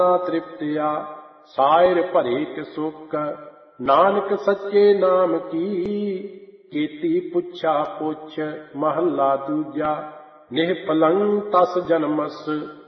ਤ੍ਰਿਪਤਿਆ ਸਾਇਰ ਭਰੇ ਕਿ ਸੁਖ। ਨਾਨਕ ਸੱਚੇ ਨਾਮ ਕੀ ਕੀਤੀ ਪੁੱਛਾ ਪੁੱਛ। ਮਹੱਲਾ ਦੂਜਾ। ਨਿਹ ਪਲੰਗ ਤਸ ਜਨਮਸ